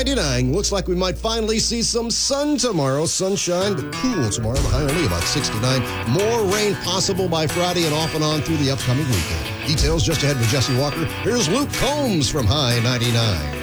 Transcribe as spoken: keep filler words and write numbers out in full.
ninety-nine. Looks like we might finally see some sun tomorrow. Sunshine, but cool tomorrow. The high only about sixty-nine. More rain possible by Friday and off and on through the upcoming weekend. Details just ahead with Jesse Walker. Here's Luke Combs from High ninety-nine.